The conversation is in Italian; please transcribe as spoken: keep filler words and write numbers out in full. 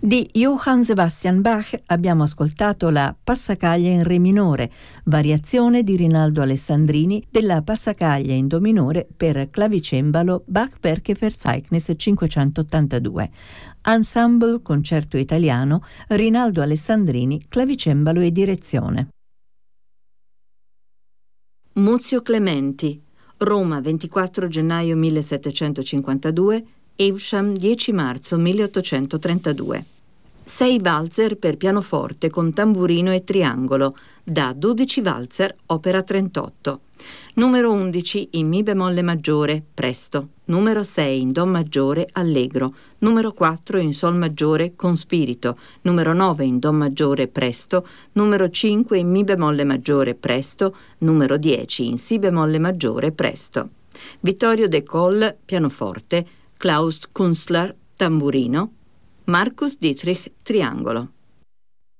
Di Johann Sebastian Bach abbiamo ascoltato la Passacaglia in Re minore, variazione di Rinaldo Alessandrini della Passacaglia in Do minore per clavicembalo Bach-Berke Verzeichnis cinquecentottantadue. Ensemble Concerto Italiano, Rinaldo Alessandrini, clavicembalo e direzione. Muzio Clementi, Roma ventiquattro gennaio millesettecentocinquantadue, Evesham dieci marzo milleottocentotrentadue. sei valzer per pianoforte con tamburino e triangolo, da dodici valzer, opera trentotto. Numero undici in Mi bemolle maggiore, presto. Numero sei in Do maggiore, allegro. Numero quattro in Sol maggiore, con spirito. Numero nove in Do maggiore, presto. Numero cinque in Mi bemolle maggiore, presto. Numero dieci in Si bemolle maggiore, presto. Vittorio De Coll, pianoforte. Klaus Kunstler, tamburino. Markus Dietrich, triangolo.